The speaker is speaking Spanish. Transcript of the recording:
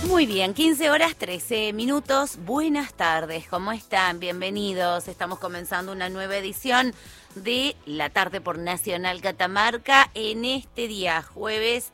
Muy bien, 15 horas 13 minutos. Buenas tardes, ¿cómo están? Bienvenidos. Estamos comenzando una nueva edición de La Tarde por Nacional Catamarca en este día, jueves